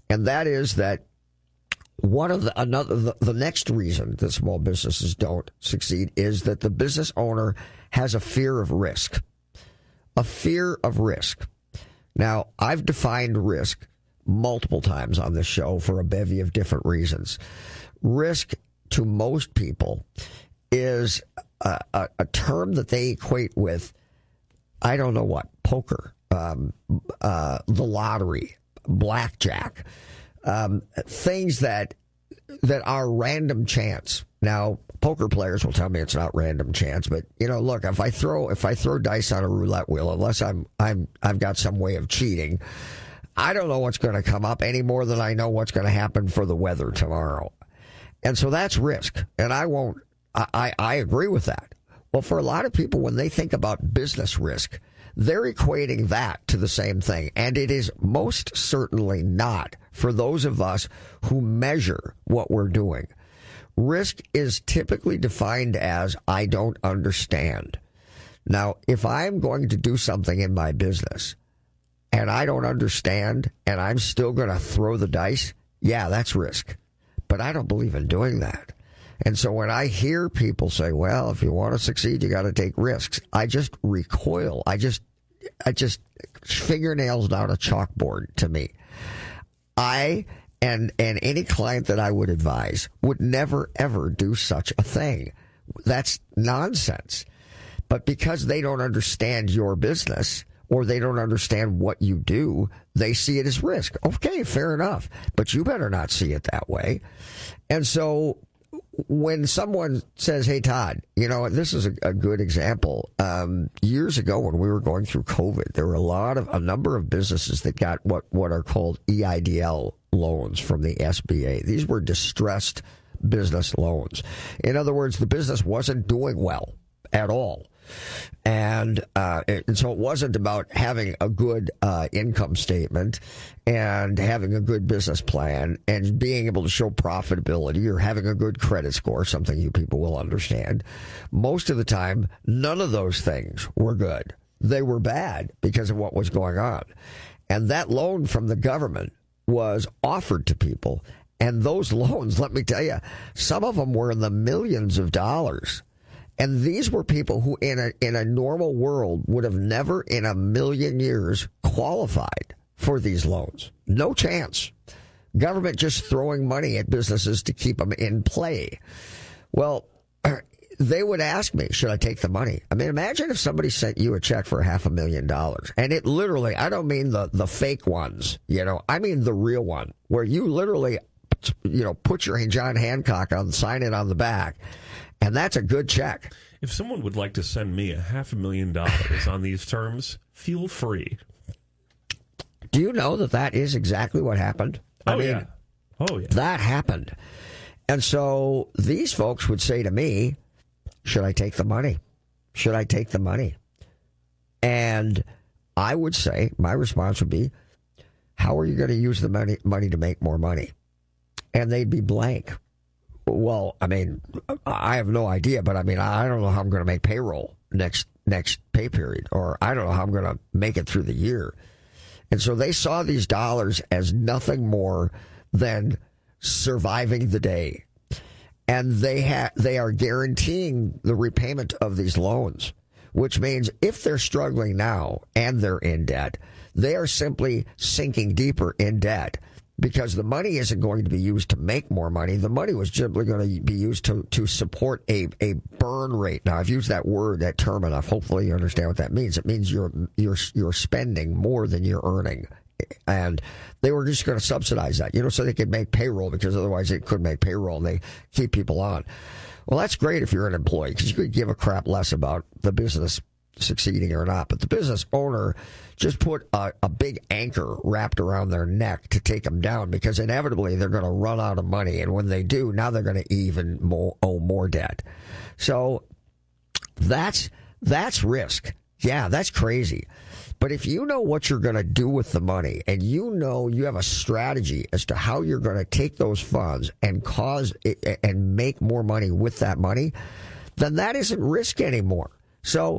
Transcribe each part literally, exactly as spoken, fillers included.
And that is that one of the another the, the next reason that small businesses don't succeed is that the business owner has a fear of risk. A fear of risk. Now, I've defined risk multiple times on this show for a bevy of different reasons. Risk to most people is a, a, a term that they equate with, I don't know what, poker, um, uh, the lottery, blackjack, um, things that that are random chance. Now, poker players will tell me it's not random chance, but you know, look, if I throw if I throw dice on a roulette wheel, unless I'm I'm I've got some way of cheating, I don't know what's going to come up any more than I know what's going to happen for the weather tomorrow. And so that's risk. And I won't, I, I, I agree with that. Well, for a lot of people, when they think about business risk, they're equating that to the same thing. And it is most certainly not for those of us who measure what we're doing. Risk is typically defined as, I don't understand. Now, if I'm going to do something in my business and I don't understand and I'm still going to throw the dice, yeah, that's risk. But I don't believe in doing that. And so when I hear people say, well, if you want to succeed, you got to take risks, I just recoil. I just, I just, fingernails down a chalkboard to me. I and and any client that I would advise would never, ever do such a thing. That's nonsense. But because they don't understand your business or they don't understand what you do, they see it as risk. Okay, fair enough. But you better not see it that way. And so when someone says, hey, Todd, you know, this is a, a good example. Um, years ago when we were going through COVID, there were a lot of, a number of businesses that got what, what are called E I D L loans from the S B A. These were distressed business loans. In other words, the business wasn't doing well at all. And, uh, and so it wasn't about having a good uh, income statement and having a good business plan and being able to show profitability or having a good credit score, something you people will understand. Most of the time, none of those things were good. They were bad because of what was going on. And that loan from the government was offered to people. And those loans, let me tell you, some of them were in the millions of dollars. And these were people who in a in a normal world would have never in a million years qualified for these loans. No chance. Government just throwing money at businesses to keep them in play. Well, they would ask me, should I take the money? I mean, imagine if somebody sent you a check for half a million dollars. And it literally, I don't mean the, the fake ones, you know, I mean the real one, where you literally, you know, put your John Hancock on, sign it on the back. And that's a good check. If someone would like to send me a half a million dollars on these terms, feel free. Do you know that that is exactly what happened? Oh, I mean, yeah. Oh, yeah. That happened. And so these folks would say to me, should I take the money? Should I take the money? And I would say, my response would be, how are you going to use the money, money to make more money? And they'd be blank. Well, I mean, I have no idea, but I mean, I don't know how I'm going to make payroll next next pay period, or I don't know how I'm going to make it through the year. And so they saw these dollars as nothing more than surviving the day. And they ha- they are guaranteeing the repayment of these loans, which means if they're struggling now and they're in debt, they are simply sinking deeper in debt. Because the money isn't going to be used to make more money. The money was simply going to be used to, to support a, a burn rate. Now, I've used that word, that term enough. Hopefully you understand what that means. It means you're, you're, you're spending more than you're earning. And they were just going to subsidize that, you know, so they could make payroll, because otherwise they couldn't make payroll and they keep people on. Well, that's great if you're an employee, because you could give a crap less about the business succeeding or not. But the business owner just put a, a big anchor wrapped around their neck to take them down, because inevitably they're going to run out of money. And when they do, now they're going to even more, owe more debt. So that's that's risk. Yeah, that's crazy. But if you know what you're going to do with the money, and you know you have a strategy as to how you're going to take those funds and cause it, and make more money with that money, then that isn't risk anymore. So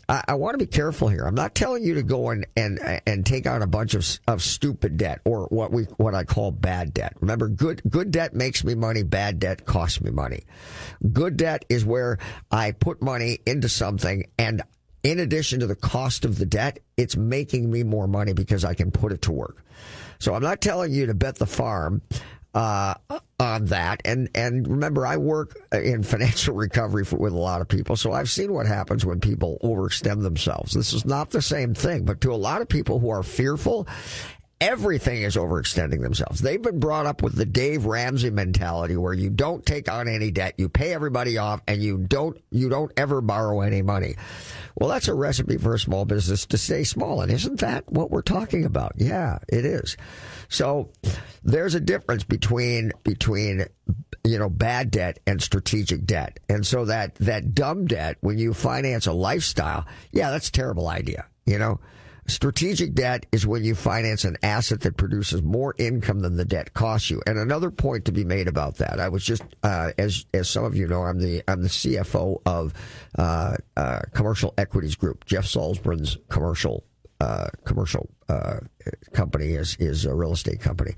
I, I want to be careful here. I'm not telling you to go and and and take on a bunch of of stupid debt or what we what I call bad debt. Remember, good good debt makes me money. Bad debt costs me money. Good debt is where I put money into something, and in addition to the cost of the debt, it's making me more money because I can put it to work. So I'm not telling you to bet the farm uh, on that. And and remember, I work in financial recovery for, with a lot of people, so I've seen what happens when people overextend themselves. This is not the same thing, but to a lot of people who are fearful, everything is overextending themselves. They've been brought up with the Dave Ramsey mentality where you don't take on any debt, you pay everybody off, and you don't you don't ever borrow any money. Well, that's a recipe for a small business to stay small. And isn't that what we're talking about? Yeah, it is. So there's a difference between between you know bad debt and strategic debt. And so that that dumb debt, when you finance a lifestyle, yeah, that's a terrible idea, you know. Strategic debt is when you finance an asset that produces more income than the debt costs you. And another point to be made about that, I was just, uh, as as some of you know, I'm the I'm the C F O of uh, uh, Commercial Equities Group. Jeff Salzbrun's commercial uh, commercial uh, company is is a real estate company,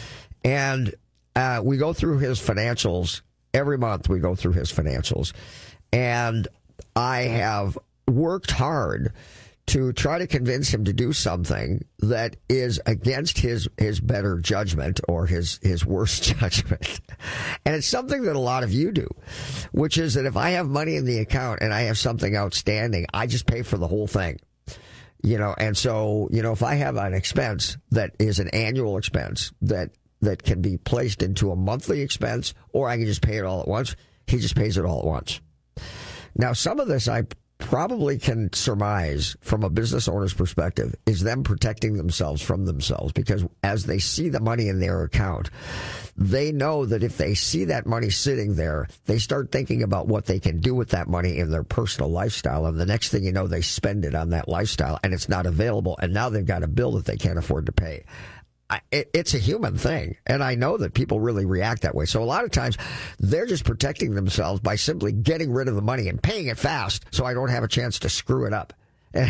and uh, we go through his financials every month. We go through his financials, and I have worked hard to try to convince him to do something that is against his, his better judgment or his, his worse judgment. And it's something that a lot of you do, which is that if I have money in the account and I have something outstanding, I just pay for the whole thing. You know, and so, you know, if I have an expense that is an annual expense that, that can be placed into a monthly expense, or I can just pay it all at once, he just pays it all at once. Now, some of this I probably can surmise from a business owner's perspective is them protecting themselves from themselves, because as they see the money in their account, they know that if they see that money sitting there, they start thinking about what they can do with that money in their personal lifestyle. And the next thing you know, they spend it on that lifestyle and it's not available. And now they've got a bill that they can't afford to pay. I, it, it's a human thing, and I know that people really react that way. So a lot of times, they're just protecting themselves by simply getting rid of the money and paying it fast so I don't have a chance to screw it up.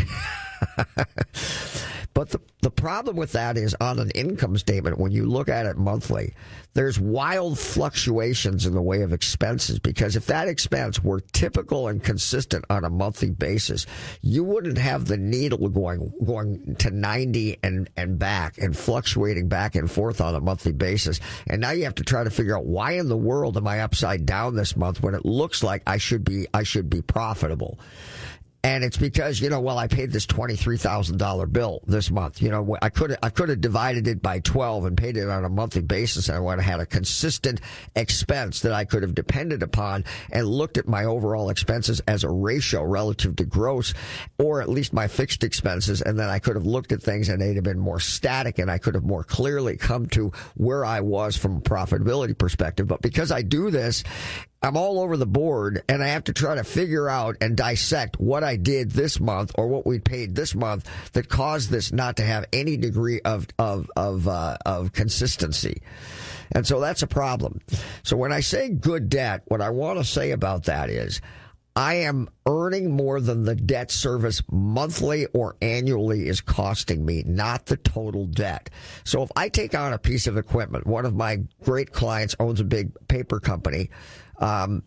But the, the problem with that is on an income statement, when you look at it monthly, there's wild fluctuations in the way of expenses, because if that expense were typical and consistent on a monthly basis, you wouldn't have the needle going going to ninety and, and back and fluctuating back and forth on a monthly basis. And now you have to try to figure out, why in the world am I upside down this month when it looks like I should be I should be profitable? And it's because, you know, well, I paid this twenty-three thousand dollars bill this month. You know, I could I could have divided it by twelve and paid it on a monthly basis, and I would have had a consistent expense that I could have depended upon and looked at my overall expenses as a ratio relative to gross, or at least my fixed expenses, and then I could have looked at things and they'd have been more static, and I could have more clearly come to where I was from a profitability perspective. But because I do this, I'm all over the board, and I have to try to figure out and dissect what I did this month or what we paid this month that caused this not to have any degree of of of uh, of consistency. And so that's a problem. So when I say good debt, what I want to say about that is I am earning more than the debt service monthly or annually is costing me, not the total debt. So if I take on a piece of equipment, one of my great clients owns a big paper company, Um,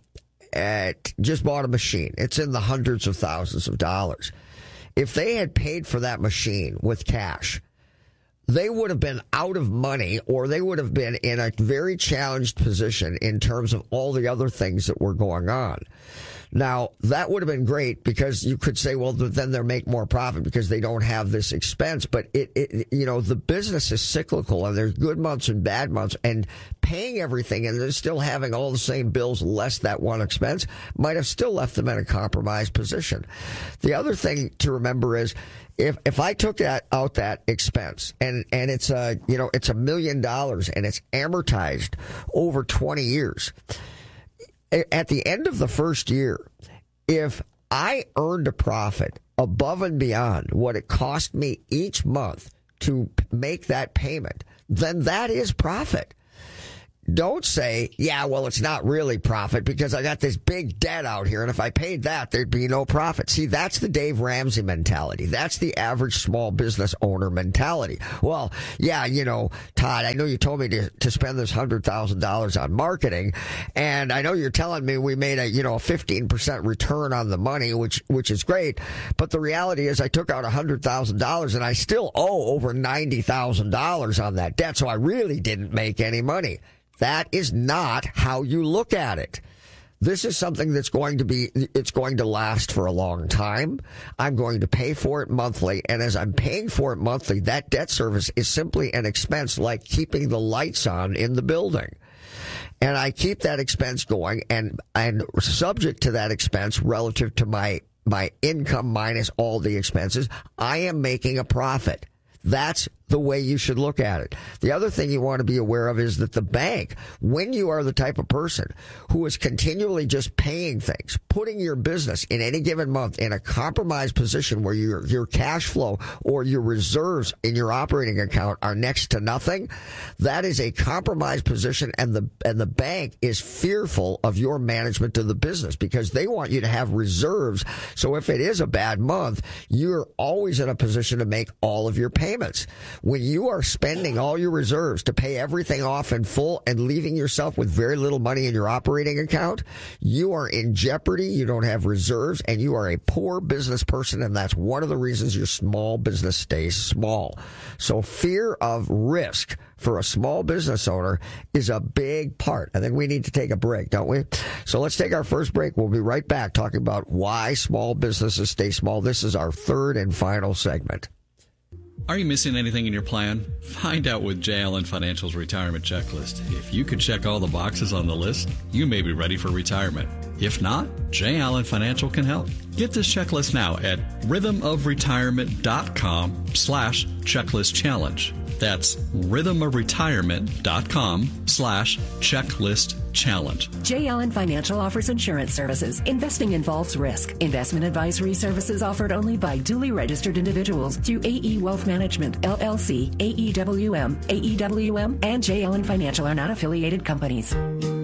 at, just bought a machine. It's in the hundreds of thousands of dollars. If they had paid for that machine with cash, they would have been out of money, or they would have been in a very challenged position in terms of all the other things that were going on. Now, that would have been great, because you could say, well, then they'll make more profit because they don't have this expense. But, it, it, you know, the business is cyclical, and there's good months and bad months. And paying everything and then still having all the same bills less that one expense might have still left them in a compromised position. The other thing to remember is, If if I took that out that expense and, and it's a you know it's a million dollars and it's amortized over twenty years, at the end of the first year, if I earned a profit above and beyond what it cost me each month to make that payment, then that is profit. Don't say, yeah, well, it's not really profit because I got this big debt out here, and if I paid that, there'd be no profit. See, that's the Dave Ramsey mentality. That's the average small business owner mentality. Well, yeah, you know, Todd, I know you told me to, to spend this one hundred thousand dollars on marketing, and I know you're telling me we made a, you know, a fifteen percent return on the money, which which is great, but the reality is I took out one hundred thousand dollars, and I still owe over ninety thousand dollars on that debt, so I really didn't make any money. That is not how you look at it. This is something that's going to be, it's going to last for a long time. I'm going to pay for it monthly. And as I'm paying for it monthly, that debt service is simply an expense like keeping the lights on in the building. And I keep that expense going, and, and subject to that expense relative to my, my income minus all the expenses, I am making a profit. That's the way you should look at it. The other thing you want to be aware of is that the bank, when you are the type of person who is continually just paying things, putting your business in any given month in a compromised position where your your cash flow or your reserves in your operating account are next to nothing, that is a compromised position, and the and the bank is fearful of your management of the business because they want you to have reserves. So if it is a bad month, you're always in a position to make all of your payments. When you are spending all your reserves to pay everything off in full and leaving yourself with very little money in your operating account, you are in jeopardy. You don't have reserves, and you are a poor business person, and that's one of the reasons your small business stays small. So fear of risk for a small business owner is a big part. I think we need to take a break, don't we? So let's take our first break. We'll be right back talking about why small businesses stay small. This is our third and final segment. Are you missing anything in your plan? Find out with J. Allen Financial's retirement checklist. If you could check all the boxes on the list, you may be ready for retirement. If not, J. Allen Financial can help. Get this checklist now at rhythmofretirement.com slash checklist challenge. That's rhythmofretirement.com slash checklist challenge. J. Allen Financial offers insurance services. Investing involves risk. Investment advisory services offered only by duly registered individuals through A E Wealth Management, L L C, A E W M, A E W M, and J. Allen Financial are not affiliated companies.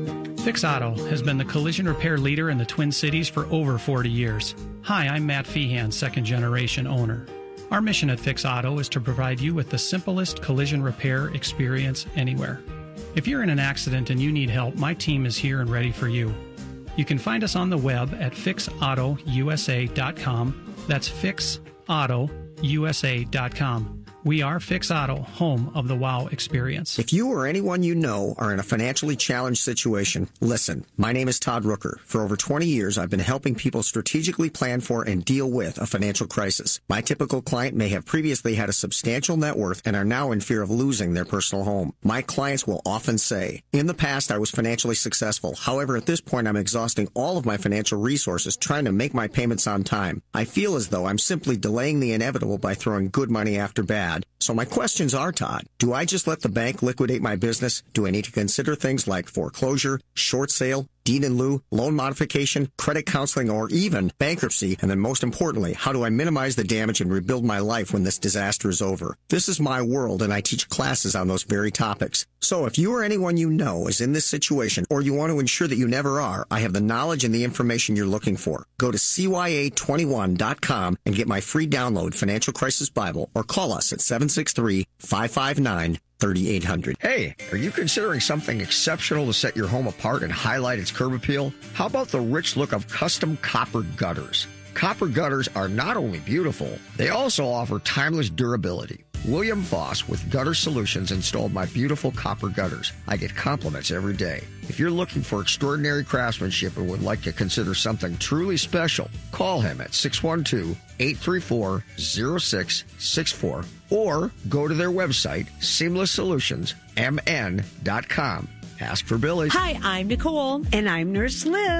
Fix Auto has been the collision repair leader in the Twin Cities for over forty years. Hi, I'm Matt Feehan, second generation owner. Our mission at Fix Auto is to provide you with the simplest collision repair experience anywhere. If you're in an accident and you need help, my team is here and ready for you. You can find us on the web at fix auto u s a dot com. That's fix auto u s a dot com. We are Fix Auto, home of the WOW experience. If you or anyone you know are in a financially challenged situation, listen. My name is Todd Rooker. For over twenty years, I've been helping people strategically plan for and deal with a financial crisis. My typical client may have previously had a substantial net worth and are now in fear of losing their personal home. My clients will often say, in the past, I was financially successful. However, at this point, I'm exhausting all of my financial resources trying to make my payments on time. I feel as though I'm simply delaying the inevitable by throwing good money after bad. So my questions are, Todd, do I just let the bank liquidate my business? Do I need to consider things like foreclosure, short sale, deed in lieu, loan modification, credit counseling, or even bankruptcy? And then most importantly, how do I minimize the damage and rebuild my life when this disaster is over? This is my world, and I teach classes on those very topics. So if you or anyone you know is in this situation, or you want to ensure that you never are, I have the knowledge and the information you're looking for. Go to C Y A twenty-one dot com and get my free download, Financial Crisis Bible, or call us at seven six three, five five nine, thirty-eight hundred. Hey, are you considering something exceptional to set your home apart and highlight its curb appeal? How about the rich look of custom copper gutters? Copper gutters are not only beautiful, they also offer timeless durability. William Voss with Gutter Solutions installed my beautiful copper gutters. I get compliments every day. If you're looking for extraordinary craftsmanship and would like to consider something truly special, call him at six one two, eight three four, zero six six four or go to their website, seamless solutions m n dot com. Ask for Billy. Hi, I'm Nicole. And I'm Nurse Liz.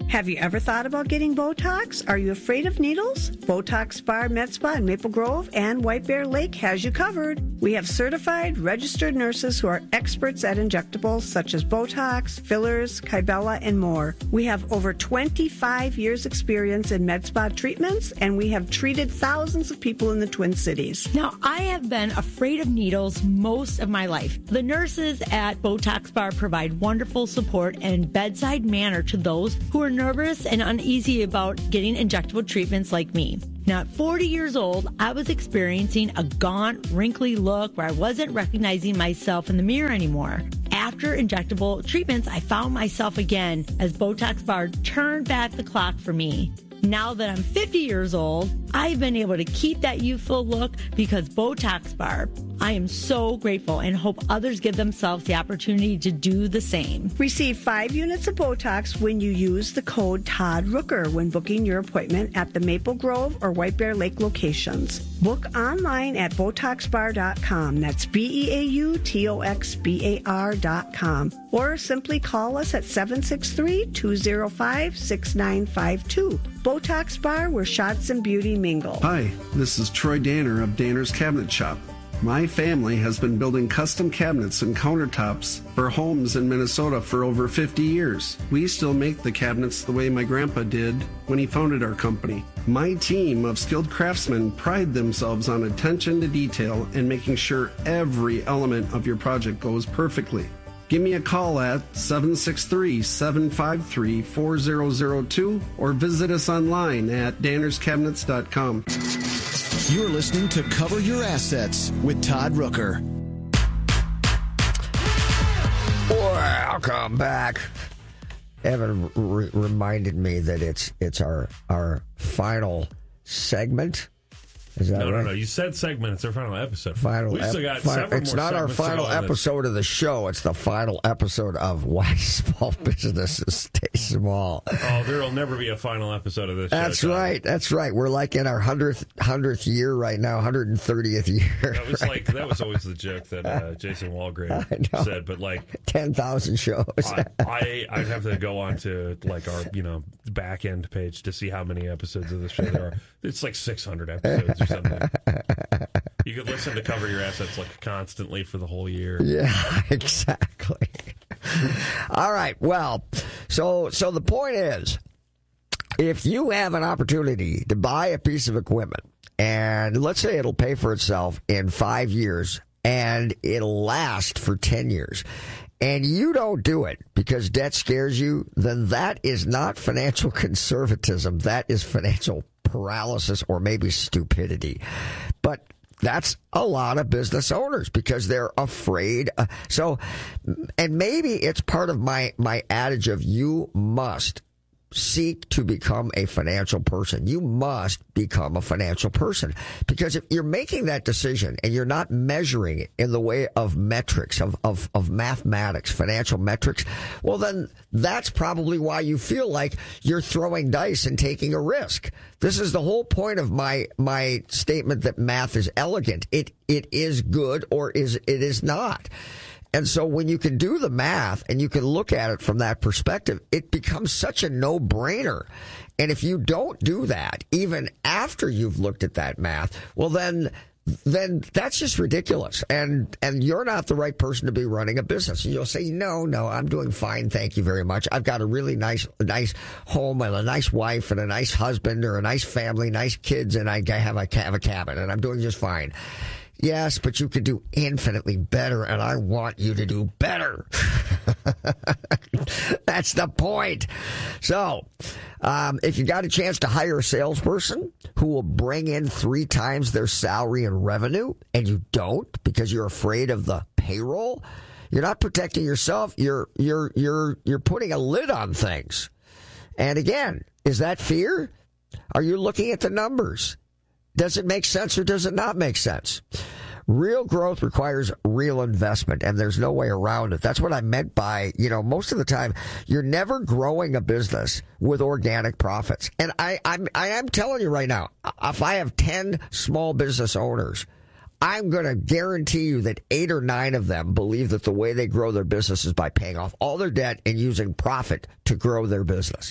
Have you ever thought about getting Botox? Are you afraid of needles? Botox Bar, Med Spa in Maple Grove and White Bear Lake has you covered. We have certified, registered nurses who are experts at injectables such as Botox, fillers, Kybella, and more. We have over twenty-five years experience in med spa treatments, and we have treated thousands of people in the Twin Cities. Now, I have been afraid of needles most of my life. The nurses at Botox Bar provide wonderful support and bedside manner to those who are nervous and uneasy about getting injectable treatments like me. Now, at forty years old, I was experiencing a gaunt, wrinkly look where I wasn't recognizing myself in the mirror anymore. After injectable treatments, I found myself again as Botox Bar turned back the clock for me. Now that I'm fifty years old, I've been able to keep that youthful look because Botox Bar. I am so grateful and hope others give themselves the opportunity to do the same. Receive five units of Botox when you use the code Todd Rooker when booking your appointment at the Maple Grove or White Bear Lake locations. Book online at Botox Bar dot com. That's B E A U T O X B A R dot com. Or simply call us at seven six three, two zero five, six nine five two. Botox Bar, where shots and beauty mingle. Hi, this is Troy Danner of Danner's Cabinet Shop. My family has been building custom cabinets and countertops for homes in Minnesota for over fifty years. We still make the cabinets the way my grandpa did when he founded our company. My team of skilled craftsmen pride themselves on attention to detail and making sure every element of your project goes perfectly. Give me a call at seven six three, seven five three, four zero zero two or visit us online at danners cabinets dot com. You're listening to Cover Your Assets with Todd Rooker. Welcome back. Evan re- reminded me that it's it's our our final segment. Is that no, right? no, no. You said segment. It's our final episode. Final. We still got ep- final, several It's more not our segments to final go on episode of the show. It's the final episode of Why Small Businesses Stay Small. Oh, there will never be a final episode of this. That's show, right. That's right. We're like in our hundredth hundredth year right now, one hundred thirtieth year. That was right like that was always the joke that uh, Jason Walgrave said. But like ten thousand shows. I, I I'd have to go on to like our you know back end page to see how many episodes of the show there are. It's like six hundred episodes or something. You could listen to Cover Your Assets like constantly for the whole year. Yeah, exactly. All right. Well, so so the point is, if you have an opportunity to buy a piece of equipment, and let's say it'll pay for itself in five years, and it'll last for ten years, and you don't do it because debt scares you, then that is not financial conservatism. That is financial paralysis or maybe stupidity. But that's a lot of business owners because they're afraid. Uh, so, and maybe it's part of my, my adage of you must seek to become a financial person. You must become a financial person because if you're making that decision and you're not measuring it in the way of metrics, of, of, of mathematics, financial metrics, well, then that's probably why you feel like you're throwing dice and taking a risk. This is the whole point of my, my statement that math is elegant. It, it is good or is, it is not. And so when you can do the math and you can look at it from that perspective, it becomes such a no-brainer. And if you don't do that, even after you've looked at that math, well, then then that's just ridiculous. And and you're not the right person to be running a business. And you'll say, no, no, I'm doing fine. Thank you very much. I've got a really nice nice home and a nice wife and a nice husband or a nice family, nice kids, and I have a, have a cabin, and I'm doing just fine. Yes, but you could do infinitely better, and I want you to do better. That's the point. So, um, if you got a chance to hire a salesperson who will bring in three times their salary and revenue, and you don't because you're afraid of the payroll, you're not protecting yourself. You're you're you're you're putting a lid on things. And again, is that fear? Are you looking at the numbers? Does it make sense or does it not make sense? Real growth requires real investment, and there's no way around it. That's what I meant by, you know, most of the time, you're never growing a business with organic profits. And I, I'm, I am telling you right now, if I have ten small business owners, I'm going to guarantee you that eight or nine of them believe that the way they grow their business is by paying off all their debt and using profit to grow their business.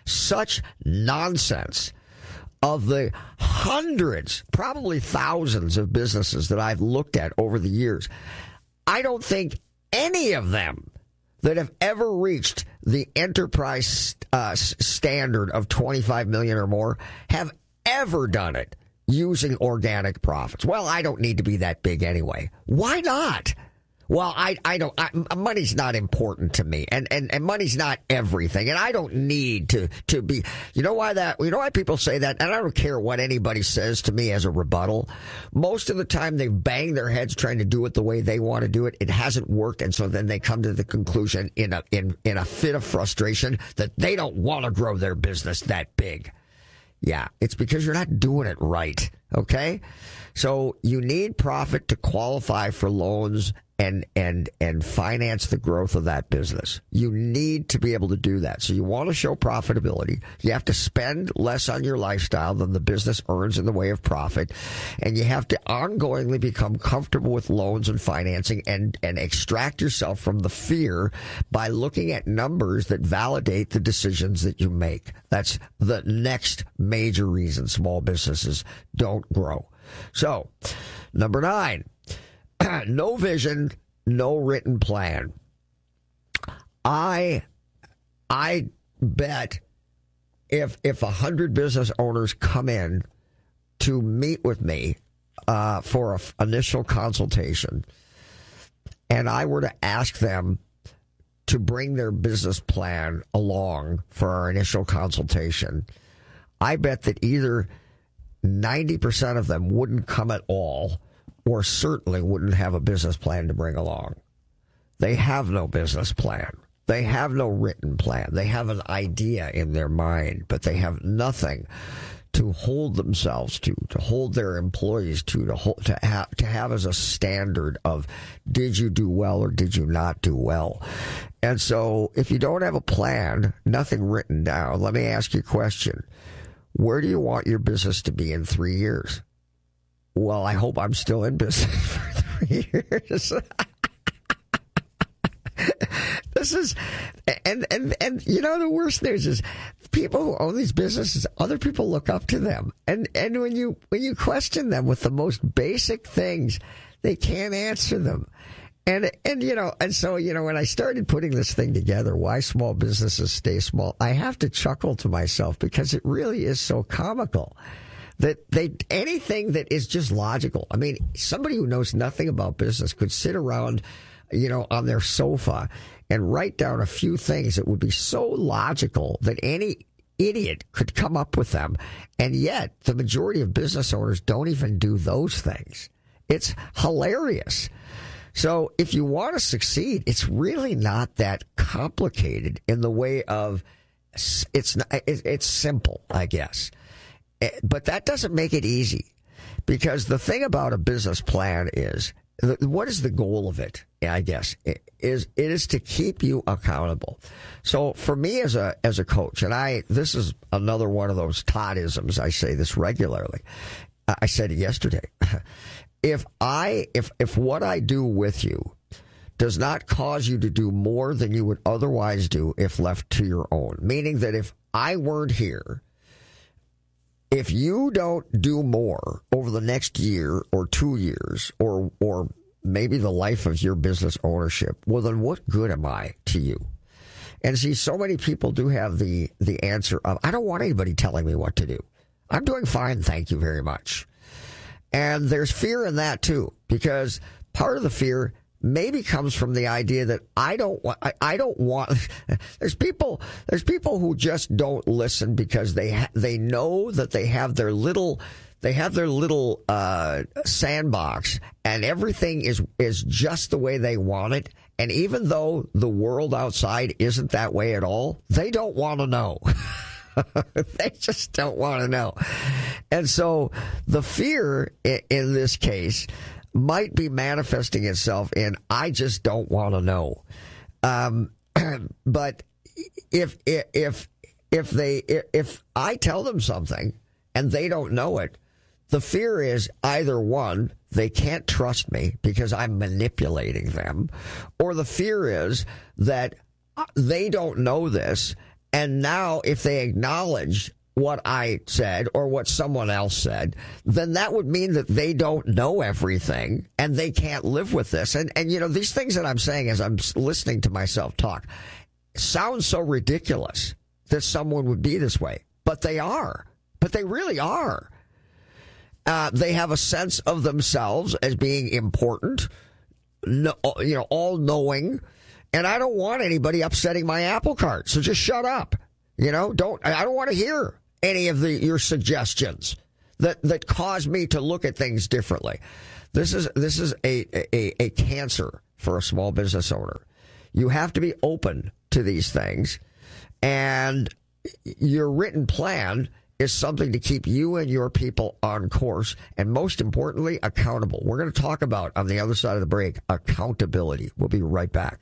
such nonsense. Of the hundreds, probably thousands of businesses that I've looked at over the years, I don't think any of them that have ever reached the enterprise uh, standard of twenty-five million or more have ever done it using organic profits. Well, I don't need to be that big anyway. Why not? Well, I, I don't, I, money's not important to me, and, and, and money's not everything, and I don't need to, to be, you know why that, you know why people say that, and I don't care what anybody says to me as a rebuttal. Most of the time they bang their heads trying to do it the way they want to do it. It hasn't worked, and so then they come to the conclusion in a, in, in a fit of frustration that they don't want to grow their business that big. Yeah, it's because you're not doing it right, okay? So you need profit to qualify for loans and and and finance the growth of that business. You need to be able to do that. So you want to show profitability. You have to spend less on your lifestyle than the business earns in the way of profit. And you have to ongoingly become comfortable with loans and financing and, and extract yourself from the fear by looking at numbers that validate the decisions that you make. That's the next major reason small businesses don't grow. So, number nine. No vision, no written plan. I I bet if if a hundred business owners come in to meet with me uh, for an f- initial consultation, and I were to ask them to bring their business plan along for our initial consultation, I bet that either ninety percent of them wouldn't come at all, or certainly wouldn't have a business plan to bring along. They have no business plan. They have no written plan. They have an idea in their mind, but they have nothing to hold themselves to, to hold their employees to, to hold, to have, to have as a standard of, did you do well or did you not do well? And so if you don't have a plan, nothing written down, let me ask you a question. Where do you want your business to be in three years? Well, I hope I'm still in business for three years. This is, and, and, and, you know, the worst news is people who own these businesses, other people look up to them. And, and when you, when you question them with the most basic things, they can't answer them. And, and, you know, and so, you know, when I started putting this thing together, why small businesses stay small, I have to chuckle to myself because it really is so comical. That they, anything that is just logical. I mean, somebody who knows nothing about business could sit around, you know, on their sofa and write down a few things that would be so logical that any idiot could come up with them. And yet the majority of business owners don't even do those things. It's hilarious. So if you want to succeed, it's really not that complicated in the way of it's, it's simple, I guess. But that doesn't make it easy, because the thing about a business plan is, what is the goal of it? I guess it is it is to keep you accountable. So for me as a as a coach, and I this is another one of those Toddisms. I say this regularly. I said it yesterday. If I if if what I do with you does not cause you to do more than you would otherwise do if left to your own, meaning that if I weren't here, if you don't do more over the next year or two years or or maybe the life of your business ownership, well, then what good am I to you? And see, so many people do have the, the answer of, I don't want anybody telling me what to do. I'm doing fine, thank you very much. And there's fear in that, too, because part of the fear maybe comes from the idea that I don't want, I, I don't want, there's people, there's people who just don't listen because they, ha, they know that they have their little, they have their little, uh, sandbox and everything is, is just the way they want it. And even though the world outside isn't that way at all, they don't want to know. They just don't want to know. And so the fear in, in this case might be manifesting itself in, I just don't want to know. Um, but if, if, if they, if I tell them something and they don't know it, the fear is either one, they can't trust me because I'm manipulating them, or the fear is that they don't know this And now if they acknowledge what I said or what someone else said, then that would mean that they don't know everything and they can't live with this. And, and you know, these things that I'm saying as I'm listening to myself talk sound so ridiculous that someone would be this way, but they are. But they really are. Uh, they have a sense of themselves as being important, no, you know, all-knowing, and I don't want anybody upsetting my apple cart, so just shut up. You know, don't I don't want to hear any of the your suggestions that, that cause me to look at things differently. This is this is a, a, a cancer for a small business owner. You have to be open to these things, and your written plan is something to keep you and your people on course, and most importantly, accountable. We're going to talk about, on the other side of the break, accountability. We'll be right back.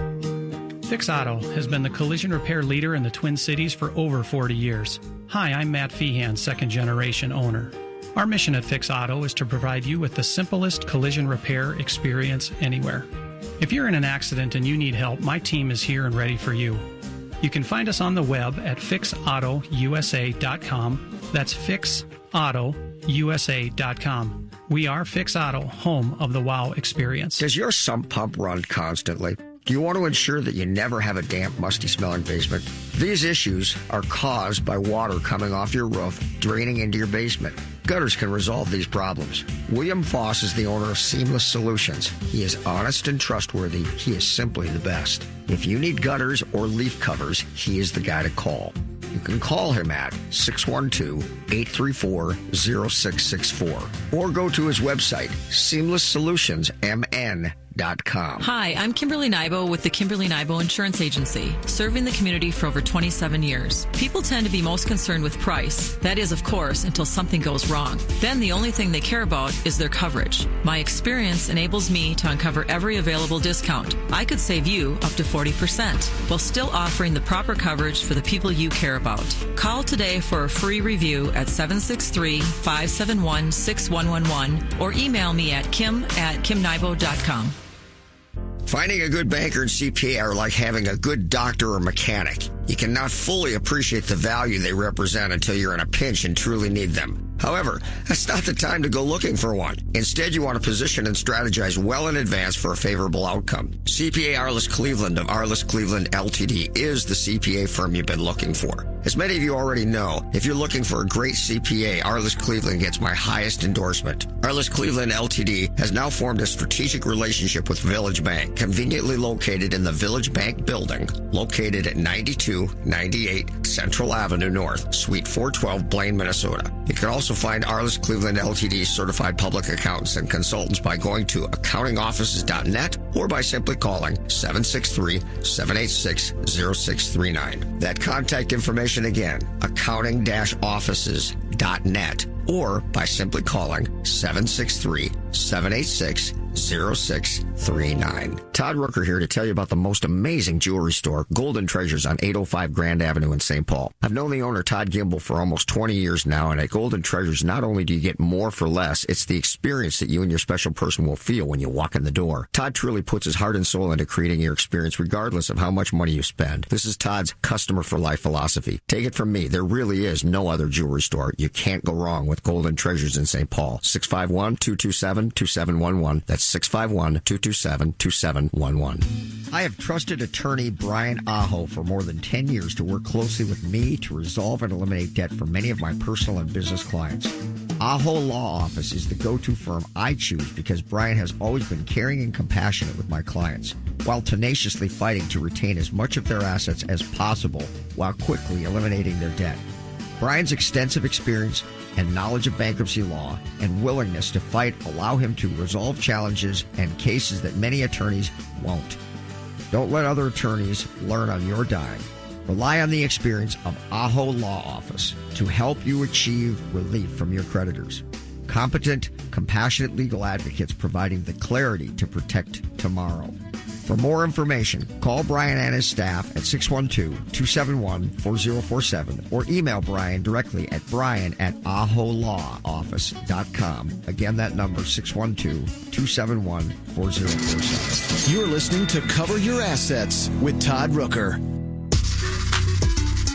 Fix Auto has been the collision repair leader in the Twin Cities for over forty years. Hi, I'm Matt Feehan, second generation owner. Our mission at Fix Auto is to provide you with the simplest collision repair experience anywhere. If you're in an accident and you need help, my team is here and ready for you. You can find us on the web at fix auto u s a dot com. That's fix auto u s a dot com. We are Fix Auto, home of the WOW experience. Does your sump pump run constantly? Do you want to ensure that you never have a damp, musty-smelling basement? These issues are caused by water coming off your roof, draining into your basement. Gutters can resolve these problems. William Foss is the owner of Seamless Solutions. He is honest and trustworthy. He is simply the best. If you need gutters or leaf covers, he is the guy to call. You can call him at six one two, eight three four, zero six six four or go to his website, seamless solutions m n dot com. Hi, I'm Kimberly Nybo with the Kimberly Nybo Insurance Agency, serving the community for over twenty-seven years. People tend to be most concerned with price. That is, of course, until something goes wrong. Then the only thing they care about is their coverage. My experience enables me to uncover every available discount. I could save you up to forty percent while still offering the proper coverage for the people you care about. Call today for a free review at seven six three, five seven one, six one one one or email me at kim at kim nybo dot com. Finding a good banker and C P A are like having a good doctor or mechanic. You cannot fully appreciate the value they represent until you're in a pinch and truly need them. However, that's not the time to go looking for one. Instead, you want to position and strategize well in advance for a favorable outcome. C P A Arliss Cleveland of Arliss Cleveland L T D is the C P A firm you've been looking for. As many of you already know, if you're looking for a great C P A, Arliss Cleveland gets my highest endorsement. Arliss Cleveland L T D has now formed a strategic relationship with Village Bank, conveniently located in the Village Bank building, located at ninety-two ninety-eight Central Avenue North, Suite four twelve, Blaine, Minnesota. You can also find Arliss Cleveland L T D certified public accountants and consultants by going to accounting offices dot net or by simply calling seven six three, seven eight six, zero six three nine. That contact information again, accounting offices dot net or by simply calling seven six three, seven eight six, zero six three nine. Todd Rooker here to tell you about the most amazing jewelry store, Golden Treasures on eight oh five Grand Avenue in Saint Paul. I've known the owner, Todd Gimble, for almost twenty years now, and at Golden Treasures, not only do you get more for less, it's the experience that you and your special person will feel when you walk in the door. Todd truly puts his heart and soul into creating your experience regardless of how much money you spend. This is Todd's customer for life philosophy. Take it from me, there really is no other jewelry store. You can't go wrong with Golden Treasures in Saint Paul. six five one, two two seven, two seven one one. That's six five one, two two seven, two seven one one. I have trusted attorney Brian Aho for more than ten years to work closely with me to resolve and eliminate debt for many of my personal and business clients. Aho Law Office is the go-to firm I choose because Brian has always been caring and compassionate with my clients, while tenaciously fighting to retain as much of their assets as possible while quickly eliminating their debt. Brian's extensive experience and knowledge of bankruptcy law and willingness to fight allow him to resolve challenges and cases that many attorneys won't. Don't let other attorneys learn on your dime. Rely on the experience of Aho Law Office to help you achieve relief from your creditors. Competent, compassionate legal advocates providing the clarity to protect tomorrow. For more information, call Brian and his staff at six one two, two seven one, four zero four seven or email Brian directly at brian at aho law office dot com. Again, that number, six one two, two seven one, four zero four seven. You're listening to Cover Your Assets with Todd Rooker.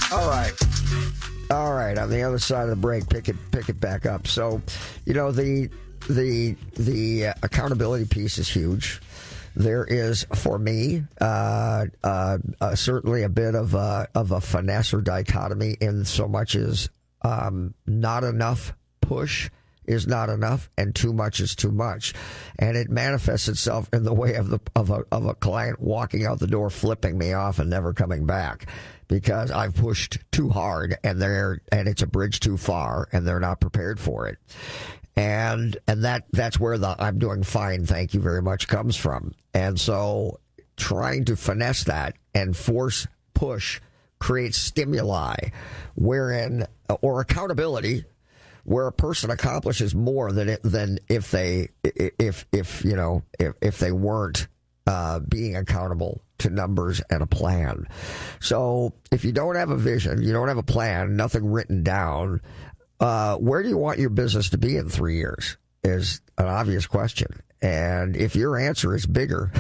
All right. All right. On the other side of the break, pick it pick it back up. So, you know, the the the uh, accountability piece is huge. There is, for me, uh, uh, uh, certainly a bit of a, of a finesse or dichotomy in so much as um, not enough push is not enough, and too much is too much, and it manifests itself in the way of the of a of a client walking out the door, flipping me off, and never coming back because I've pushed too hard, and they're and it's a bridge too far, and they're not prepared for it, and and that that's where the I'm doing fine, thank you very much comes from, and so trying to finesse that and force push creates stimuli, wherein or accountability. Where a person accomplishes more than it, than if they if if you know if if they weren't uh, being accountable to numbers and a plan. So if you don't have a vision, you don't have a plan, nothing written down. Uh, where do you want your business to be in three years? Is an obvious question, and if your answer is bigger.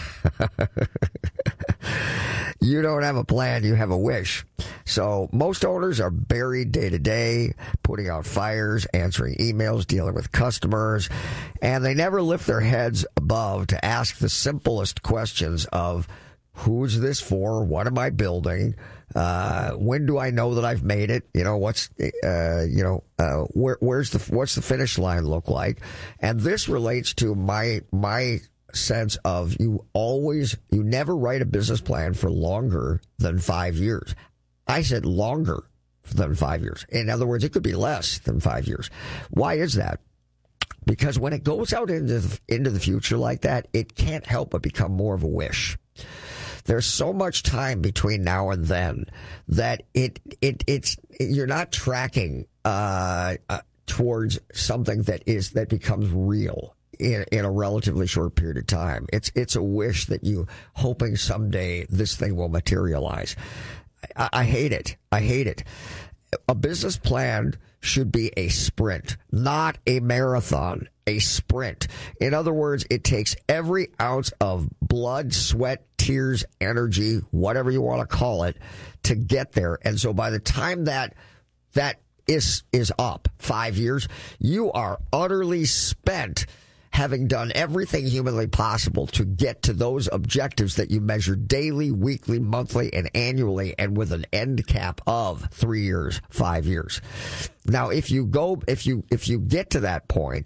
You don't have a plan, you have a wish. So most owners are buried day to day, putting out fires, answering emails, dealing with customers, and they never lift their heads above to ask the simplest questions of who's this for? What am I building? Uh, when do I know that I've made it? You know, what's, uh, you know, uh, where, where's the, what's the finish line look like? And this relates to my, my, sense of you always, you never write a business plan for longer than five years. I said longer than five years. In other words, it could be less than five years. Why is that? Because when it goes out into the, into the future like that, it can't help but become more of a wish. There's so much time between now and then that it it it's you're not tracking uh, uh, towards something that is that becomes real. In, in a relatively short period of time. It's it's a wish that you hoping someday this thing will materialize. I, I hate it. I hate it. A business plan should be a sprint, not a marathon, a sprint. In other words, it takes every ounce of blood, sweat, tears, energy, whatever you want to call it, to get there. And so by the time that that is is up, five years, you are utterly spent having done everything humanly possible to get to those objectives that you measure daily, weekly, monthly, and annually, and with an end cap of three years, five years. Now, if you go, if you, if you get to that point,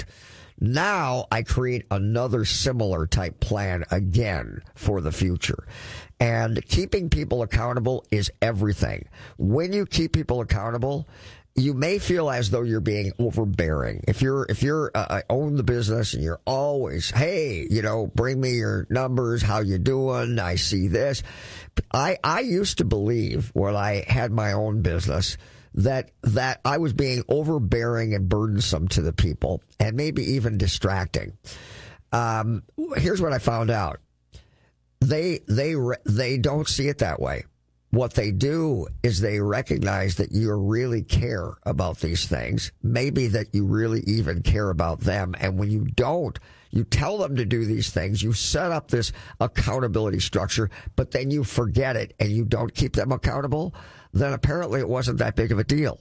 now I create another similar type plan again for the future. And keeping people accountable is everything. When you keep people accountable, you may feel as though you're being overbearing. If you're, if you're, uh, own the business and you're always, hey, you know, bring me your numbers, how you doing? I see this. I, I used to believe when I had my own business that, that I was being overbearing and burdensome to the people and maybe even distracting. Um, here's what I found out. They, they, they don't see it that way. What they do is they recognize that you really care about these things, maybe that you really even care about them. And when you don't, you tell them to do these things, you set up this accountability structure, but then you forget it and you don't keep them accountable, then apparently it wasn't that big of a deal.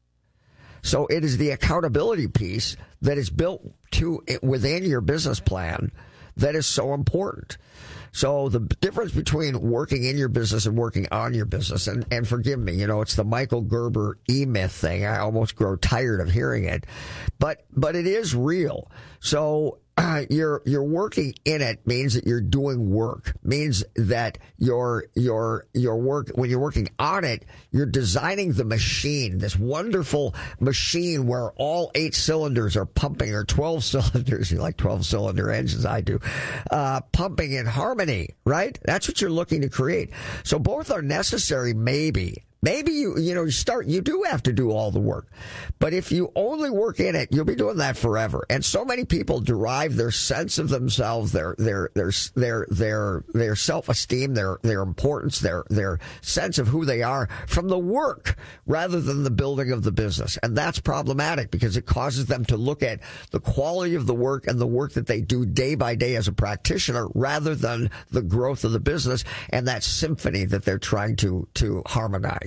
So it is the accountability piece that is built to within your business plan that is so important. So the difference between working in your business and working on your business, and, and forgive me, you know, it's the Michael Gerber E-Myth thing. I almost grow tired of hearing it, but but it is real. So uh, you're you're working in it means that you're doing work, means that your your your work when you're working on it, you're designing the machine, this wonderful machine where all eight cylinders are pumping, or twelve cylinders, you like twelve cylinder engines, I do, uh, pumping in harmony, right? That's what you're looking to create. So both are necessary, maybe. Maybe you, you know, you start, you do have to do all the work. But if you only work in it, you'll be doing that forever. And so many people derive their sense of themselves, their, their, their, their, their, their self-esteem, their, their importance, their, their sense of who they are from the work rather than the building of the business. And that's problematic because it causes them to look at the quality of the work and the work that they do day by day as a practitioner rather than the growth of the business and that symphony that they're trying to, to harmonize.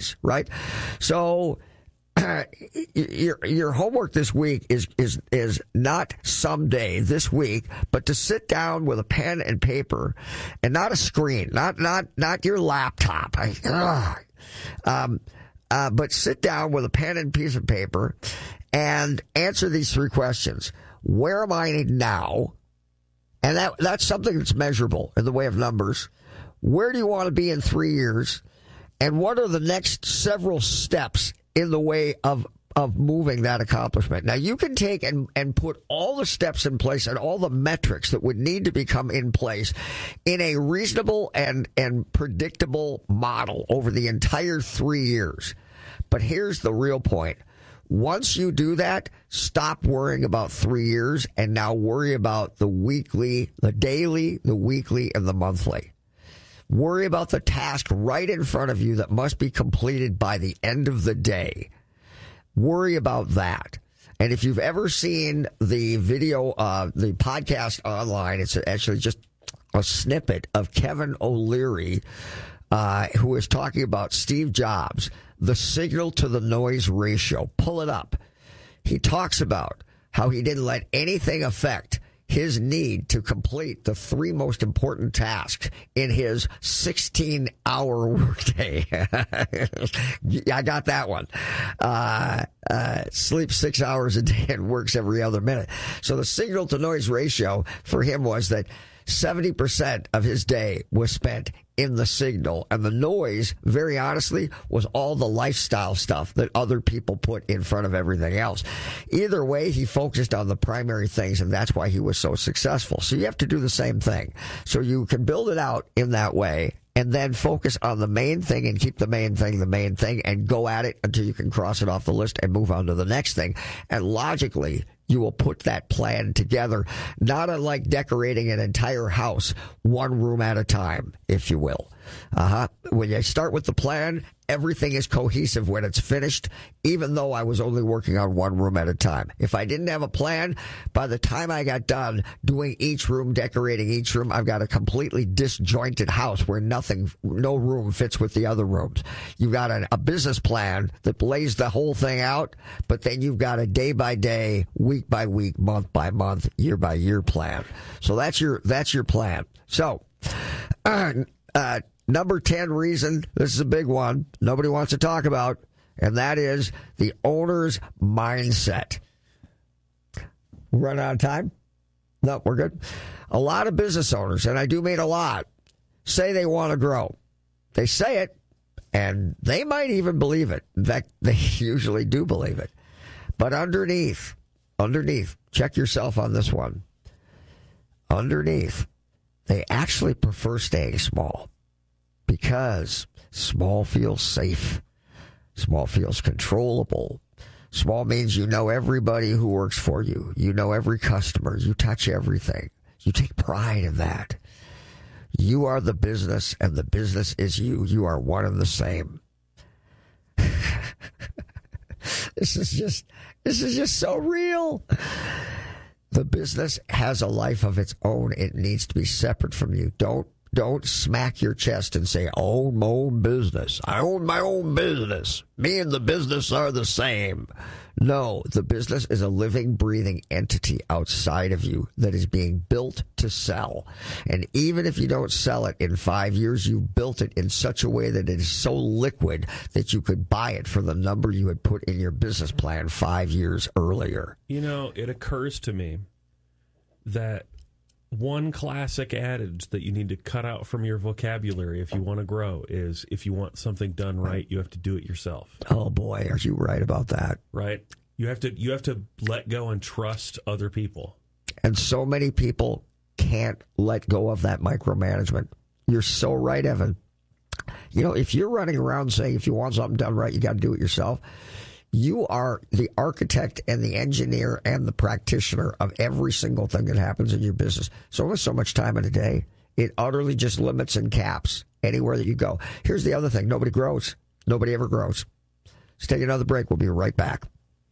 days, right? So uh, your your homework this week is is is not someday this week, but to sit down with a pen and paper, and not a screen, not not not your laptop. I, ugh. Um, uh, but sit down with a pen and piece of paper and answer these three questions. Where am I now? And that that's something that's measurable in the way of numbers. Where do you want to be in three years? And what are the next several steps in the way of of moving that accomplishment? Now, you can take and, and put all the steps in place and all the metrics that would need to become in place in a reasonable and, and predictable model over the entire three years. But here's the real point. Once you do that, stop worrying about three years and now worry about the weekly, the daily, the weekly, and the monthly. Worry about the task right in front of you that must be completed by the end of the day. Worry about that. And if you've ever seen the video, uh, the podcast online, it's actually just a snippet of Kevin O'Leary, uh, who is talking about Steve Jobs, the signal to the noise ratio. Pull it up. He talks about how he didn't let anything affect his need to complete the three most important tasks in his sixteen-hour workday. I got that one. Uh, uh, sleeps six hours a day and works every other minute. So the signal-to-noise ratio for him was that seventy percent of his day was spent in the signal, and the noise, very honestly, was all the lifestyle stuff that other people put in front of everything else. Either way, he focused on the primary things, and that's why he was so successful. So you have to do the same thing. So you can build it out in that way, and then focus on the main thing and keep the main thing the main thing, and go at it until you can cross it off the list and move on to the next thing. And logically, you will put that plan together, not unlike decorating an entire house, one room at a time, if you will. Uh-huh. When you start with the plan, everything is cohesive when it's finished, even though I was only working on one room at a time. If I didn't have a plan, by the time I got done doing each room, decorating each room, I've got a completely disjointed house where nothing, no room fits with the other rooms. You've got a, a business plan that lays the whole thing out, but then you've got a day by day, week by week, month by month, year by year plan. So that's your, that's your plan. So, uh, uh, number ten reason, this is a big one, nobody wants to talk about, and that is the owner's mindset. We're running out of time? No, we're good. A lot of business owners, and I do mean a lot, say they want to grow. They say it, and they might even believe it. In fact, they usually do believe it. But underneath, underneath, check yourself on this one. Underneath, they actually prefer staying small. Because small feels safe. Small feels controllable. Small means you know everybody who works for you. You know every customer. You touch everything. You take pride in that. You are the business, and the business is you. You are one and the same. This is just, this is just so real. The business has a life of its own. It needs to be separate from you. Don't Don't smack your chest and say, I own my own business. I own my own business. Me and the business are the same. No, the business is a living, breathing entity outside of you that is being built to sell. And even if you don't sell it in five years, you built it in such a way that it is so liquid that you could buy it for the number you had put in your business plan five years earlier. You know, it occurs to me that one classic adage that you need to cut out from your vocabulary if you want to grow is if you want something done right, you have to do it yourself. Oh boy, are you right about that? Right. You have to you have to let go and trust other people. And so many people can't let go of that micromanagement. You're so right, Evan. You know, if you're running around saying if you want something done right, you got to do it yourself, you are the architect and the engineer and the practitioner of every single thing that happens in your business. So only so much time in a day. It utterly just limits and caps anywhere that you go. Here's the other thing. Nobody grows. Nobody ever grows. Let's take another break. We'll be right back.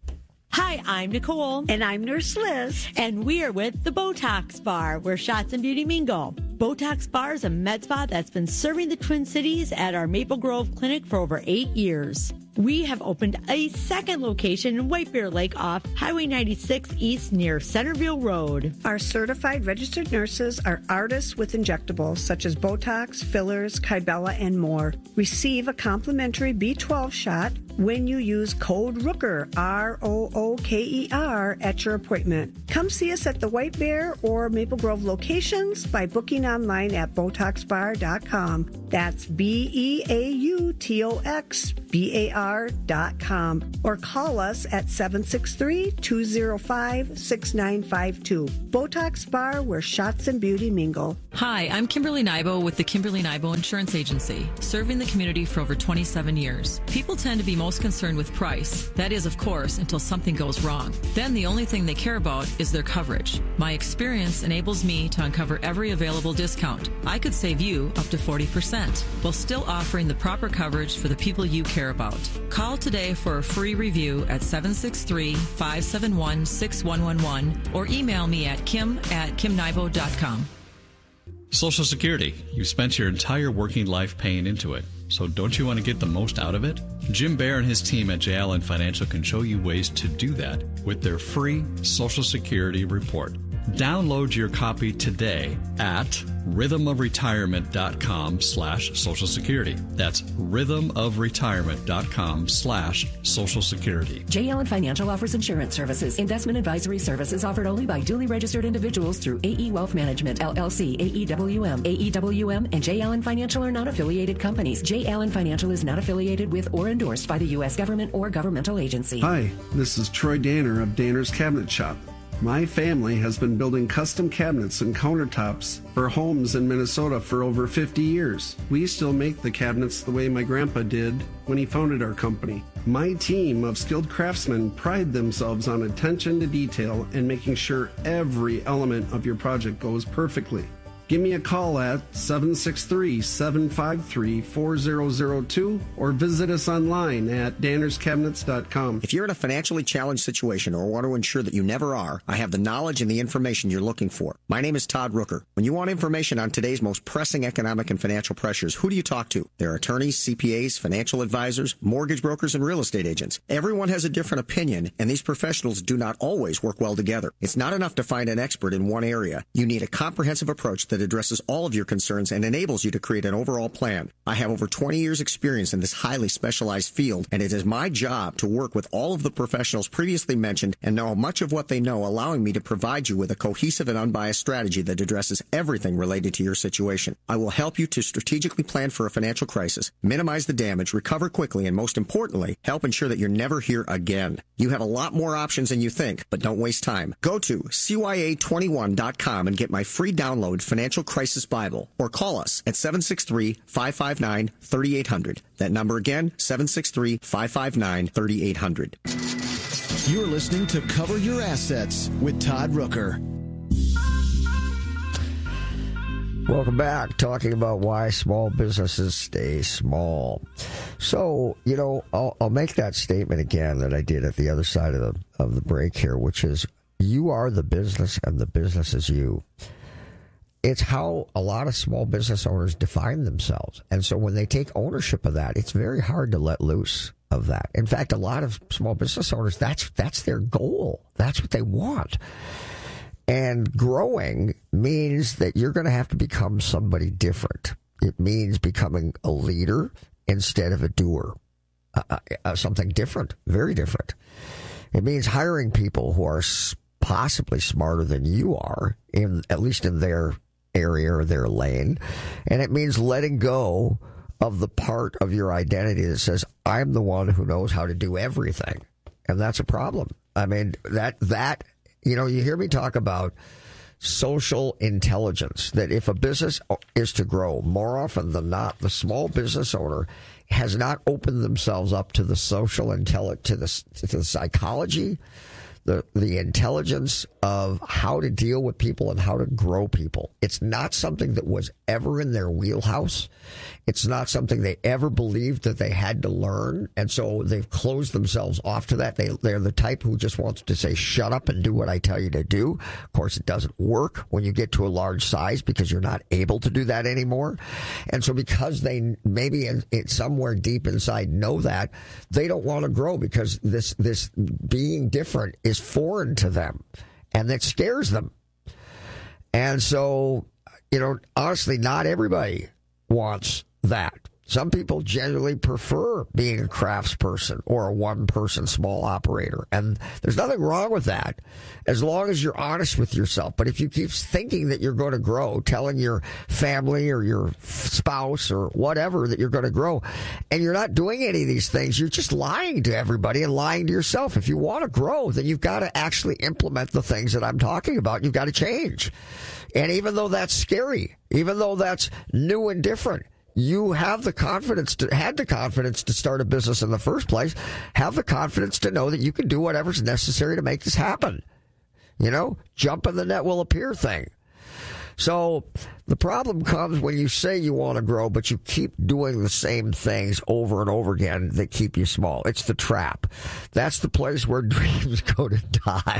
Hi, I'm Nicole. And I'm Nurse Liz. And we are with the Botox Bar, where shots and beauty mingle. Botox Bar is a med spa that's been serving the Twin Cities at our Maple Grove clinic for over eight years. We have opened a second location in White Bear Lake off Highway ninety-six East near Centerville Road. Our certified registered nurses are artists with injectables such as Botox, fillers, Kybella, and more. Receive a complimentary B twelve shot when you use code Rooker, R O O K E R, at your appointment. Come see us at the White Bear or Maple Grove locations by booking online at Botox Bar dot com. That's B E A U T O X B A R dot com. Or call us at seven six three, two zero five, six nine five two. Botox Bar, where shots and beauty mingle. Hi, I'm Kimberly Nybo with the Kimberly Nybo Insurance Agency, serving the community for over twenty-seven years. People tend to be most concerned with price. That is, of course, until something goes wrong. Then the only thing they care about is their coverage. My experience enables me to uncover every available discount. I could save you up to forty percent while still offering the proper coverage for the people you care about. Call today for a free review at seven six three, five seven one, six one one one or email me at kim at kim nybo dot com. Social Security. You've spent your entire working life paying into it. So don't you want to get the most out of it? Jim Bear and his team at J. Allen Financial can show you ways to do that with their free Social Security report. Download your copy today at rhythmofretirement.com slash Social Security. That's rhythmofretirement.com slash Social Security. J. Allen Financial offers insurance services. Investment advisory services offered only by duly registered individuals through A E Wealth Management, L L C, A E W M. A E W M and J. Allen Financial are not affiliated companies. J. Allen Financial is not affiliated with or endorsed by the U S government or governmental agency. Hi, this is Troy Danner of Danner's Cabinet Shop. My family has been building custom cabinets and countertops for homes in Minnesota for over fifty years. We still make the cabinets the way my grandpa did when he founded our company. My team of skilled craftsmen pride themselves on attention to detail and making sure every element of your project goes perfectly. Give me a call at seven six three, seven five three, four zero zero two or visit us online at danners cabinets dot com. If you're in a financially challenged situation or want to ensure that you never are, I have the knowledge and the information you're looking for. My name is Todd Rooker. When you want information on today's most pressing economic and financial pressures, who do you talk to? There are attorneys, C P As, financial advisors, mortgage brokers, and real estate agents. Everyone has a different opinion, and these professionals do not always work well together. It's not enough to find an expert in one area. You need a comprehensive approach that addresses all of your concerns and enables you to create an overall plan. I have over twenty years experience in this highly specialized field, and it is my job to work with all of the professionals previously mentioned and know much of what they know, allowing me to provide you with a cohesive and unbiased strategy that addresses everything related to your situation. I will help you to strategically plan for a financial crisis, minimize the damage, recover quickly, and most importantly, help ensure that you're never here again. You have a lot more options than you think, but don't waste time. Go to C Y A twenty-one dot com and get my free download Financial Crisis Bible, or call us at seven six three, five five nine, three eight zero zero. That number again, seven six three, five five nine, three eight zero zero. You're listening to Cover Your Assets with Todd Rooker. Welcome back, talking about why small businesses stay small. So, you know, I'll, I'll make that statement again that I did at the other side of the of the break here, which is you are the business and the business is you. It's how a lot of small business owners define themselves. And so when they take ownership of that, it's very hard to let loose of that. In fact, a lot of small business owners, that's that's their goal. That's what they want. And growing means that you're going to have to become somebody different. It means becoming a leader instead of a doer. Uh, uh, something different, very different. It means hiring people who are possibly smarter than you are, in at least in their area or their lane. And it means letting go of the part of your identity that says, I'm the one who knows how to do everything. And that's a problem. I mean, that, that, you know, you hear me talk about social intelligence, that if a business is to grow, more often than not, the small business owner has not opened themselves up to the social intelligence, to the, to the psychology, the, the intelligence of how to deal with people and how to grow people. It's not something that was ever in their wheelhouse. It's not something they ever believed that they had to learn. And so they've closed themselves off to that. They, they're the type who just wants to say, shut up and do what I tell you to do. Of course, it doesn't work when you get to a large size because you're not able to do that anymore. And so because they maybe in, in somewhere deep inside know that, they don't want to grow because this, this being different is foreign to them and that scares them. And so, you know, honestly, not everybody wants that. Some people generally prefer being a craftsperson or a one-person small operator, and there's nothing wrong with that as long as you're honest with yourself. But if you keep thinking that you're going to grow, telling your family or your spouse or whatever that you're going to grow, and you're not doing any of these things, you're just lying to everybody and lying to yourself. If you want to grow, then you've got to actually implement the things that I'm talking about. You've got to change. And even though that's scary, even though that's new and different, you have the confidence to, had the confidence to start a business in the first place, have the confidence to know that you can do whatever's necessary to make this happen. You know, jump in the net will appear thing. So the problem comes when you say you want to grow, but you keep doing the same things over and over again that keep you small. It's the trap. That's the place where dreams go to die.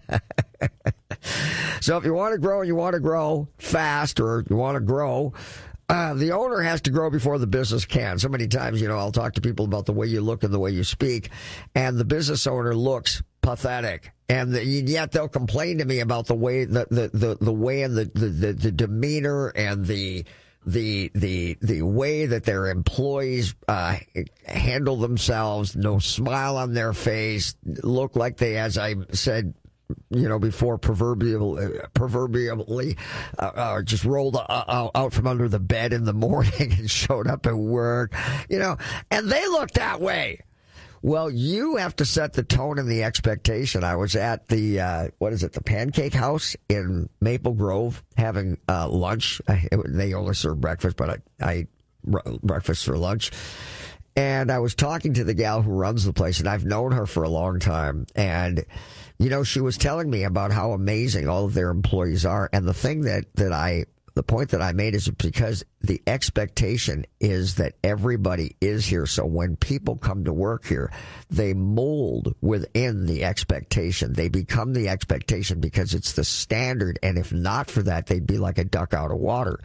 So if you want to grow and you want to grow fast, or you want to grow, Uh, the owner has to grow before the business can. So many times, you know, I'll talk to people about the way you look and the way you speak, and the business owner looks pathetic. And the, yet they'll complain to me about the way, the, the, the, the way and the, the, the demeanor and the, the, the, the way that their employees, uh, handle themselves, no smile on their face, look like they, as I said, you know, before proverbial, uh, proverbially uh, uh, just rolled uh, out from under the bed in the morning and showed up at work, you know, and they look that way. Well, you have to set the tone and the expectation. I was at the, uh, what is it, the Pancake House in Maple Grove having uh, lunch. I, it, they only serve breakfast, but I, I breakfast for lunch. And I was talking to the gal who runs the place, and I've known her for a long time. And, you know, she was telling me about how amazing all of their employees are. And the thing that, that I, the point that I made is because the expectation is that everybody is here. So when people come to work here, they mold within the expectation. They become the expectation because it's the standard. And if not for that, they'd be like a duck out of water.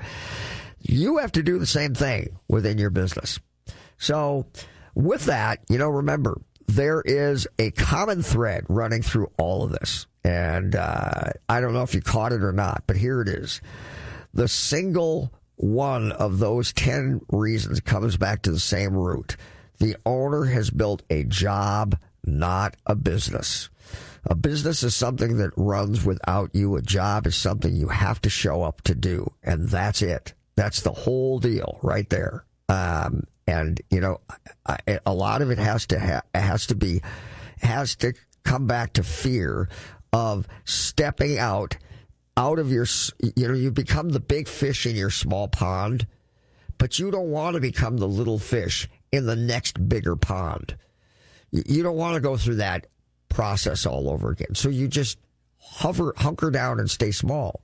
You have to do the same thing within your business. So with that, you know, remember, there is a common thread running through all of this. And uh, I don't know if you caught it or not, but here it is. The single one of those ten reasons comes back to the same root. The owner has built a job, not a business. A business is something that runs without you. A job is something you have to show up to do. And that's it. That's the whole deal right there. Um, and, you know, I, a lot of it has to ha- has to be, has to come back to fear of stepping out, out of your, you know, you become the big fish in your small pond, but you don't want to become the little fish in the next bigger pond. You don't want to go through that process all over again. So you just hover, hunker down and stay small.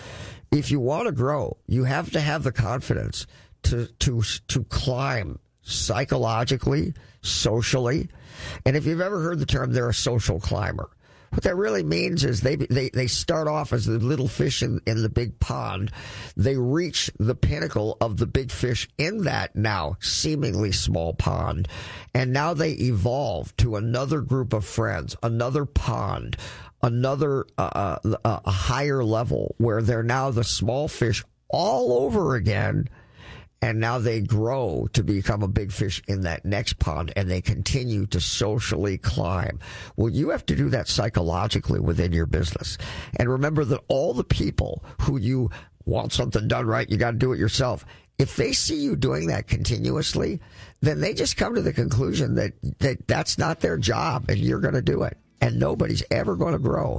If you want to grow, you have to have the confidence to to to climb psychologically, socially. And if you've ever heard the term, they're a social climber. What that really means is they they, they start off as the little fish in, in the big pond. They reach the pinnacle of the big fish in that now seemingly small pond. And now they evolve to another group of friends, another pond, another uh, uh, a higher level where they're now the small fish all over again. And now they grow to become a big fish in that next pond, and they continue to socially climb. Well, you have to do that psychologically within your business. And remember that all the people who you want something done right, you got to do it yourself. If they see you doing that continuously, then they just come to the conclusion that, that that's not their job, and you're going to do it. And nobody's ever going to grow.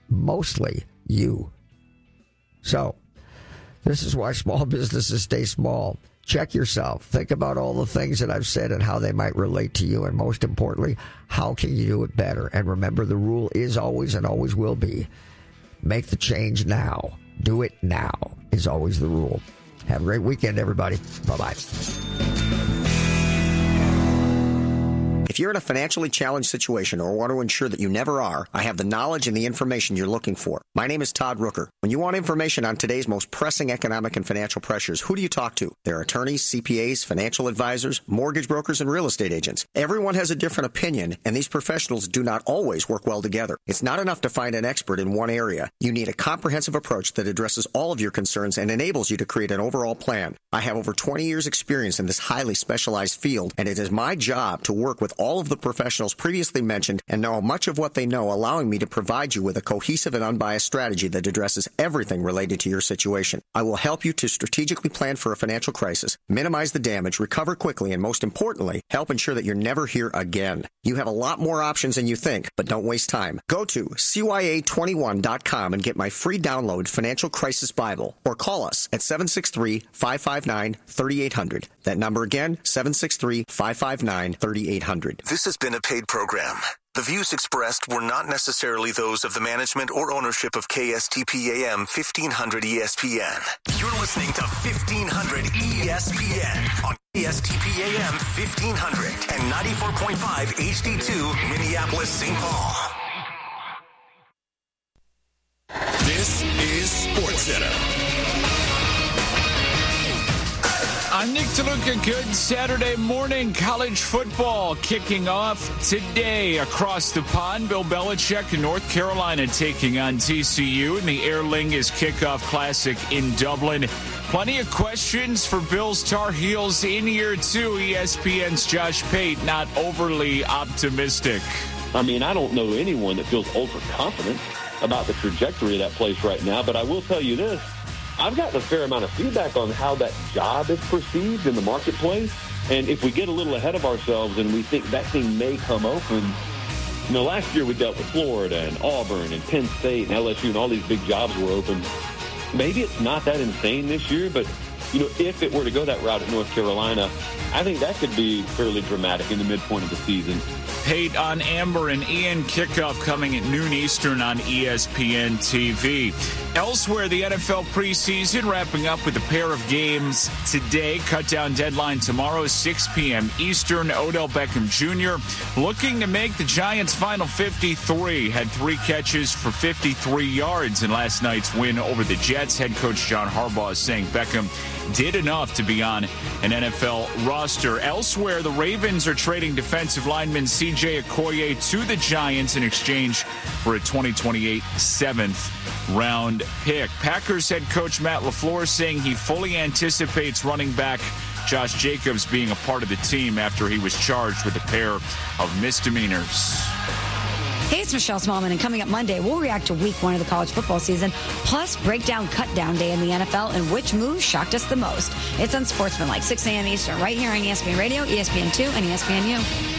Mostly you. So this is why small businesses stay small. check yourself. Think about all the things that I've said and how they might relate to you. And most importantly, how can you do it better? And remember, the rule is always and always will be, make the change now. Do it now is always the rule. Have a great weekend, everybody. Bye-bye. If you're in a financially challenged situation or want to ensure that you never are, I have the knowledge and the information you're looking for. My name is Todd Rooker. When you want information on today's most pressing economic and financial pressures, who do you talk to? There are attorneys, C P As, financial advisors, mortgage brokers, and real estate agents. Everyone has a different opinion, and these professionals do not always work well together. It's not enough to find an expert in one area. You need a comprehensive approach that addresses all of your concerns and enables you to create an overall plan. I have over twenty years experience in this highly specialized field, and it is my job to work with all of the professionals previously mentioned and know much of what they know, allowing me to provide you with a cohesive and unbiased strategy that addresses everything related to your situation. I will help you to strategically plan for a financial crisis, minimize the damage, recover quickly, and most importantly, help ensure that you're never here again. You have a lot more options than you think, but don't waste time. Go to C Y A twenty-one dot com and get my free download Financial Crisis Bible, or call us at seven six three, five five nine, three eight zero zero. That number again, seven six three, five five nine, three eight zero zero. This has been a paid program. The views expressed were not necessarily those of the management or ownership of K S T P A M fifteen hundred E S P N. You're listening to fifteen hundred E S P N on K S T P A M fifteen hundred and ninety-four point five H D two, Minneapolis, Saint Paul. This is SportsCenter. I'm Nick DeLuca. Good Saturday morning. College football kicking off today across the pond. Bill Belichick in North Carolina taking on T C U in the Aer Lingus Kickoff Classic in Dublin. Plenty of questions for Bill's Tar Heels in year two. E S P N's Josh Pate not overly optimistic. I mean, I don't know anyone that feels ultra confident about the trajectory of that place right now, but I will tell you this. I've gotten a fair amount of feedback on how that job is perceived in the marketplace. And if we get a little ahead of ourselves and we think that thing may come open, you know, last year we dealt with Florida and Auburn and Penn State and L S U and all these big jobs were open. Maybe it's not that insane this year, but, you know, if it were to go that route at North Carolina, I think that could be fairly dramatic in the midpoint of the season. Pate on Amber and Ian kickoff coming at noon Eastern on E S P N T V. Elsewhere, the N F L preseason wrapping up with a pair of games today. Cut-down deadline tomorrow, six p.m. Eastern. Odell Beckham Junior looking to make the Giants' final fifty-three. Had three catches for fifty-three yards in last night's win over the Jets. Head coach John Harbaugh is saying Beckham did enough to be on an N F L roster. Elsewhere, the Ravens are trading defensive lineman C J Okoye to the Giants in exchange for a twenty twenty-eight seventh round pick. Packers head coach Matt LaFleur saying he fully anticipates running back Josh Jacobs being a part of the team after he was charged with a pair of misdemeanors. Hey, it's Michelle Smallman, and coming up Monday, we'll react to week one of the college football season, plus break down cut down day in the N F L and which move shocked us the most. It's on Sportsman, like six a.m. Eastern, right here on E S P N Radio, E S P N two, and E S P N U.